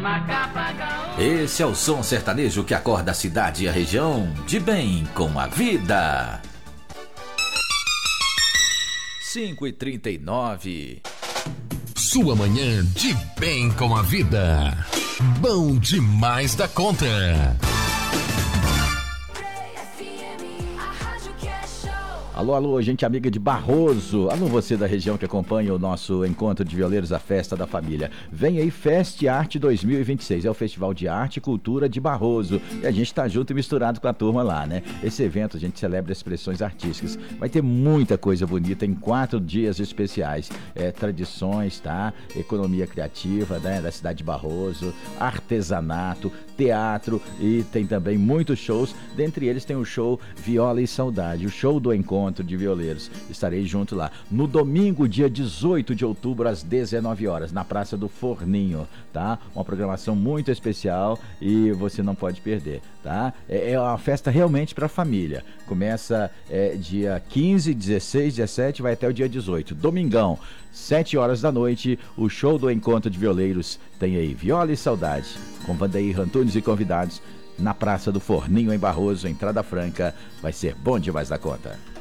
Esse é o som sertanejo que acorda a cidade e a região de bem com a vida. 5h39. Sua manhã de bem com a vida. Bom demais da conta. Alô, alô, gente amiga de Barroso. Alô, você da região que acompanha o nosso encontro de violeiros, a festa da família. Vem aí Fest Arte 2026. É o Festival de Arte e Cultura de Barroso. E a gente tá junto e misturado com a turma lá, né? Esse evento a gente celebra expressões artísticas. Vai ter muita coisa bonita em 4 dias especiais. Tradições, tá? Economia criativa, né? Da cidade de Barroso. Artesanato, teatro e tem também muitos shows. Dentre eles tem o show Viola e Saudade. O show do encontro de violeiros. Estarei junto lá no domingo, dia 18 de outubro, às 19 horas, na Praça do Forninho, tá? Uma programação muito especial e você não pode perder, tá? É uma festa realmente para a família. Começa dia 15, 16, 17, vai até o dia 18. Domingão, 7 horas da noite, o show do encontro de violeiros. Tem aí Viola e Saudade, com Vandeir Antunes e convidados, na Praça do Forninho, em Barroso, entrada franca. Vai ser bom demais da conta.